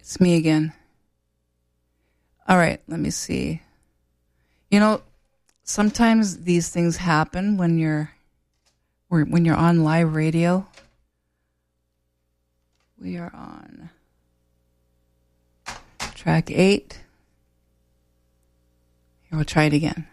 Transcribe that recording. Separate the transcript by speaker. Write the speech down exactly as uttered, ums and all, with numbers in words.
Speaker 1: It's me again. All right, let me see. You know, sometimes these things happen when you're when you're on live radio. We are on track eight. Here, we'll try it again.